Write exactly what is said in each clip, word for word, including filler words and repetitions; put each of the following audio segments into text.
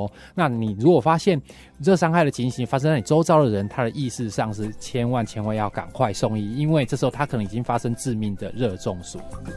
哦。那你如果发现热伤害的情形发生在你周遭的人，他的意识上是千万千万要赶快送医，因为这时候他可能已经发生致命的热中暑。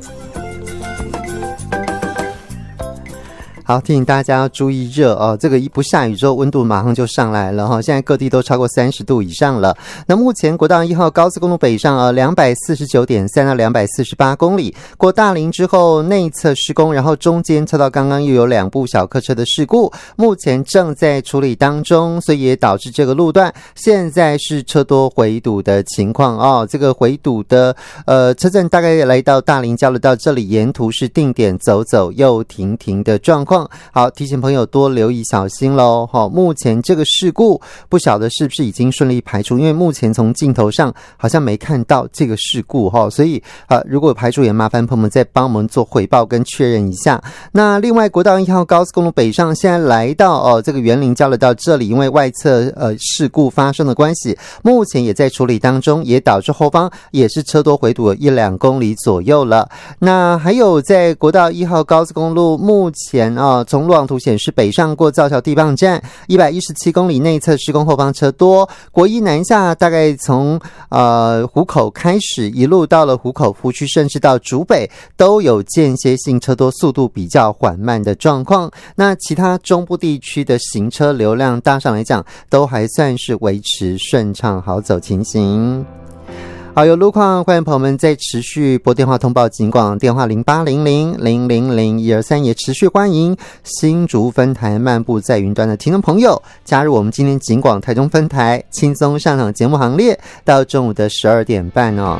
好，提醒大家要注意热哦，这个一不下雨之后温度马上就上来了哈，现在各地都超过三十度以上了。那目前国道一号高速公路北上啊 两百四十九点三 到两百四十八公里，过大林之后内侧施工，然后中间车道刚刚又有两部小客车的事故，目前正在处理当中，所以也导致这个路段现在是车多回堵的情况哦。这个回堵的呃车阵大概来到大林交流道这里，沿途是定点走走又停停的状况。好，提醒朋友多留意小心咯。好，目前这个事故不晓得是不是已经顺利排除，因为目前从镜头上好像没看到这个事故齁，所以呃，如果有排除也麻烦朋友们再帮我们做回报跟确认一下。那另外国道一号高速公路北上现在来到哦这个园林交流道这里，因为外侧呃事故发生的关系，目前也在处理当中，也导致后方也是车多回堵了一两公里左右了。那还有在国道一号高速公路目前啊，从路网图显示，北上过造桥地磅站一百一十七公里内侧施工，后方车多。国一南下大概从呃湖口开始，一路到了湖口湖区，甚至到竹北，都有间歇性车多，速度比较缓慢的状况。那其他中部地区的行车流量，大上来讲，都还算是维持顺畅好走情形。好，有路况，欢迎朋友们再持续拨电话通报警广，电话零八零零零零零一二三，也持续欢迎新竹分台漫步在云端的听众朋友加入我们今天警广台中分台轻松上场节目行列，到中午的十二点半哦。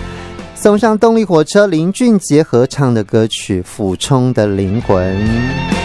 送上动力火车林俊杰合唱的歌曲《俯冲的灵魂》。